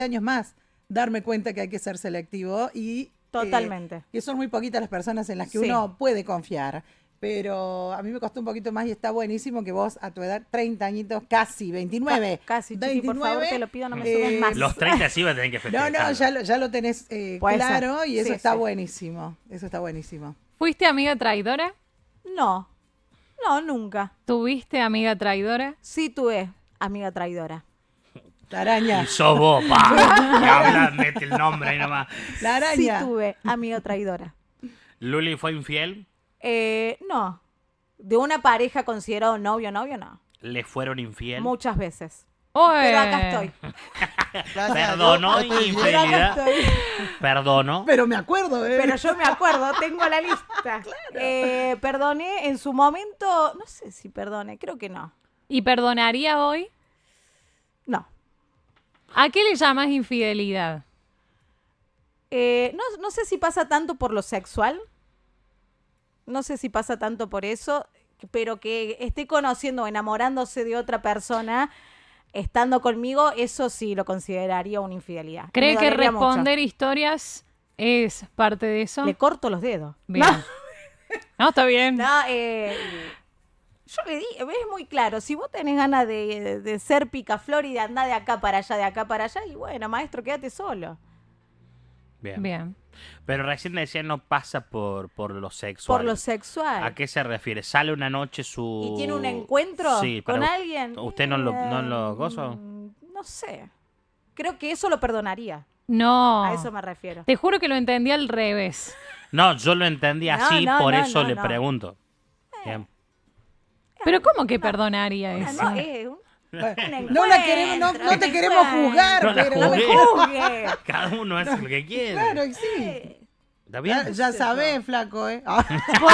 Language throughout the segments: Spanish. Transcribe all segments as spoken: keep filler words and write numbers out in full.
años más darme cuenta que hay que ser selectivo y Totalmente. Eh, que son muy poquitas las personas en las que Sí. uno puede confiar. Pero a mí me costó un poquito más y está buenísimo que vos a tu edad, treinta añitos, casi, veintinueve. Ca- casi, Chiqui, veintinueve, por favor, te lo pido, no me eh, subes más. Los treinta sí va a tener que No, festejar. no, ya lo, ya lo tenés eh, Puede claro ser. y eso Sí, está sí. buenísimo. Eso está buenísimo. ¿Fuiste amiga traidora? No, no, nunca. ¿Tuviste amiga traidora? Sí tuve amiga traidora. La araña. Y sos vos, pa. Y habla, mete el nombre ahí nomás. La Sí araña. tuve amiga traidora. ¿Luli fue infiel? Eh, no. De una pareja considerado novio, novio, no. ¿Le fueron infiel? Muchas veces. Oe. Pero acá estoy. Perdonó Estoy bien. Pero acá infidelidad. estoy. Perdonó. Pero me acuerdo, ¿eh? Pero yo me acuerdo, tengo la lista. Eh, perdoné en su momento, no sé si perdoné, creo que no. ¿Y perdonaría hoy? No. ¿A qué le llamas infidelidad? Eh, no, no sé si pasa tanto por lo sexual. No sé si pasa tanto por eso, pero que esté conociendo o enamorándose de otra persona, estando conmigo, eso sí lo consideraría una infidelidad. ¿Cree Me que dolería mucho. responder historias es parte de eso? Le corto los dedos. Bien. No, está bien. No, eh, yo le di, es muy claro, si vos tenés ganas de, de, de ser picaflor y de andar de acá para allá, de acá para allá, y bueno, maestro, quédate solo. Bien. Bien. Pero recién decía no pasa por, por lo sexual. Por lo sexual. ¿A qué se refiere? ¿Sale una noche su...? ¿Y tiene un encuentro Sí, con pero alguien? ¿Usted no lo, no Eh, lo gozo? No sé. Creo que eso lo perdonaría. No. A eso me refiero. Te juro que lo entendí al revés. No, yo lo entendí No, así, no, por no, eso no, le no. pregunto. Bien. Pero ¿cómo que perdonaría Ah, eso? no, es un, un No la queremos, no, encuentro, no te un queremos encuentro. juzgar, No la pero. No me jugué. juzgue. Cada uno hace lo que quiere. Claro, y sí. ¿Está bien? Ya, ya sabés, flaco, ¿eh? Ah,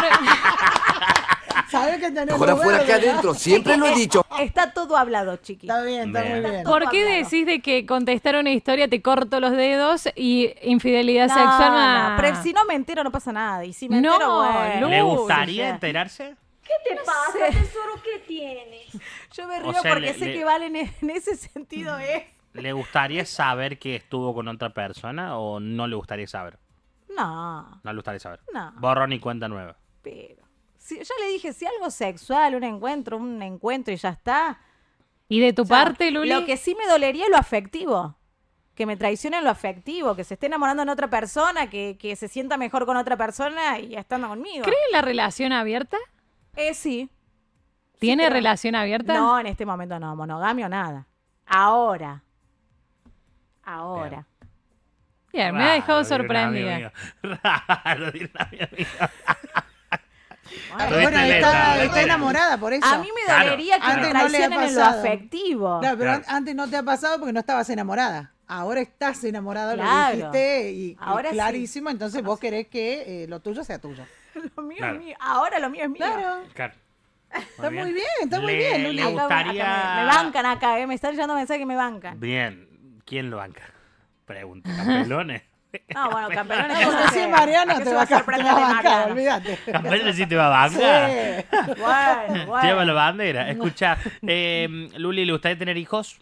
Por- sabés que tenés Mejor afuera que verde, ¿no? adentro, siempre lo he dicho. Está todo hablado, chiqui. Está bien, está muy Bien. bien. ¿Por qué hablado. decís de que contestar una historia te corto los dedos y infidelidad No, sexual? no, ah. pero si no me entero no pasa nada. Y si me No, entero, bueno. ¿Le Uy, gustaría ya. enterarse? ¿Qué te pasa, tesoro? ¿Qué tienes? Yo me O río sea, porque le- sé le- que Valen en en ese sentido es. ¿Le gustaría saber que estuvo con otra persona o no le gustaría saber? No, No le gustaría saber. No. Borrón y cuenta nueva. pero. Si, ya le dije, si algo sexual, un encuentro, un encuentro y ya está. ¿Y de tu O sea, parte, Luli? Lo que sí me dolería es lo afectivo. Que me traicione en lo afectivo, que se esté enamorando de otra persona, que, que se sienta mejor con otra persona y estando conmigo. ¿Cree en la relación abierta? Eh, sí. ¿Tiene creo. relación abierta? No, en este momento no, monogamia o nada. Ahora. Ahora. Bien, me ha dejado Raro, sorprendida. dirá mi amigo. Raro, dirá mi amigo. Ah, Tuviste bueno, letra, está, tuviste está enamorada por eso. A mí me Claro. dolería que Antes me no le ha traicionen en lo pasado. afectivo. Claro, pero Claro. an- antes no te ha pasado porque no estabas enamorada. Ahora estás enamorada, Claro. lo dijiste y, y Ahora sí. clarísimo, entonces vos querés que eh, lo tuyo sea tuyo. Lo mío Claro. es mío. Ahora lo mío es mío. Claro, Claro. está muy bien, está muy Le- bien, le Luli. Acá- gustaría- acá me, me bancan acá, eh. Me están llegando mensajes que me bancan. Bien. ¿Quién lo banca? Pregunta. ¿Campelones? No, bueno, campeones. No, porque si es Mariano te va a hacer ca- te va a bancar, olvídate. ¿Campeones sí te va a bancar? Sí. Bueno, bueno. Lleva la bandera. Escucha, eh, Luli, ¿le gustaría tener hijos?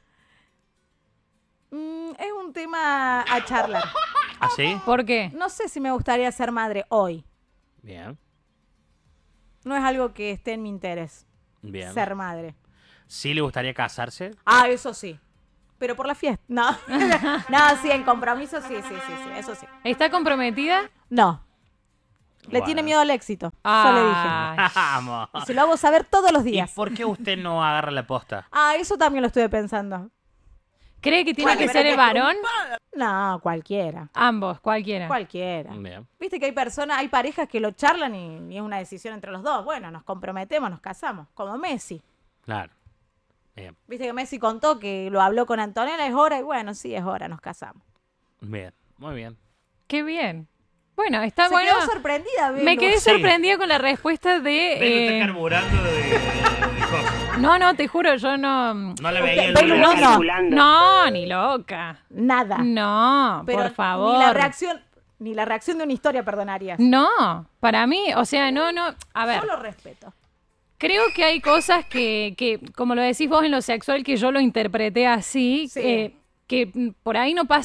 Mm, es un tema a charlar. ¿Así? ¿Por qué? No sé si me gustaría ser madre hoy. Bien, No es algo que esté en mi interés. bien. Ser madre. ¿Sí le gustaría casarse? Ah, eso sí. Pero por la fiesta. No. No, sí, en compromiso, sí, sí, sí, sí. Eso sí. ¿Está comprometida? No. Le Bueno. tiene miedo al éxito. Yo le dije. Ay, Vamos. Y se lo hago saber todos los ¿Y días. por qué usted no agarra la posta? Ah, eso también lo estuve pensando. ¿Cree que tiene Bueno, que pero ser que- el varón? No, cualquiera. Ambos, cualquiera. Cualquiera. Bien. Viste que hay personas, hay parejas que lo charlan y, y es una decisión entre los dos. Bueno, nos comprometemos, nos casamos. Como Messi. Claro. Bien, Viste que Messi contó que lo habló con Antonella, es hora, y bueno, sí, es hora, nos casamos. bien. Muy bien. Qué bien. Bueno, está Se bueno. quedó sorprendida, Belu. Me quedé Sí. sorprendida con la respuesta de... eh, carburando de, cosas. No, no, te juro, yo no... No le veía el Belu, número. no, no. No, ni loca. Nada. No, Pero por favor. Ni la reacción, ni la reacción de una historia perdonarías. No, para mí, o sea, no, no. A ver, Yo lo respeto. creo que hay cosas que, que, como lo decís vos en lo sexual, que yo lo interpreté así. Sí. eh, que mm, por ahí no pasa